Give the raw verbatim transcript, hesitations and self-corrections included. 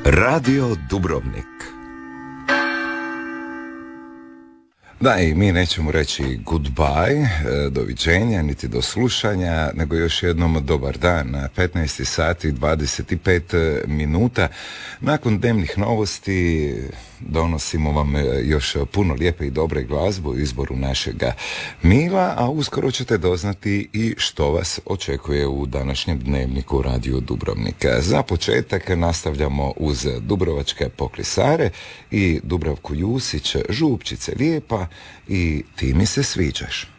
Radio Dubrovnik. Da, i mi nećemo reći goodbye, doviđenja, niti do slušanja, nego još jednom dobar dan, petnaest sati dvadeset pet minuta. Nakon dnevnih novosti donosimo vam još puno lijepe i dobre glazbe u izboru našega Mila, a uskoro ćete doznati i što vas očekuje u današnjem dnevniku Radio Dubrovnika. Za početak nastavljamo uz dubrovačke poklisare i Dubravku Jusić, Župčice lijepa i ti mi se sviđaš.